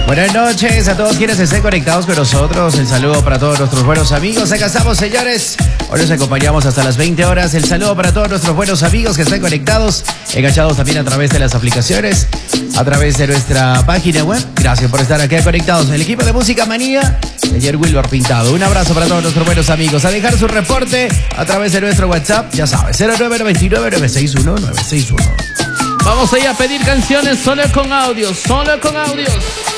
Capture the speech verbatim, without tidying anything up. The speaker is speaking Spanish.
Buenas noches a todos quienes estén conectados con nosotros. El saludo para todos nuestros buenos amigos. Acá estamos, señores. Hoy nos acompañamos hasta las veinte horas. El saludo para todos nuestros buenos amigos que están conectados, enganchados también a través de las aplicaciones, a través de nuestra página web. Gracias por estar aquí conectados. El equipo de Música Manía, señor Wilber Pintado. Un abrazo para todos nuestros buenos amigos. A dejar su reporte a través de nuestro WhatsApp, ya sabes, cero nueve nueve nueve nueve seis uno nueve seis uno. Vamos a ir a pedir canciones solo con audios, solo con audios.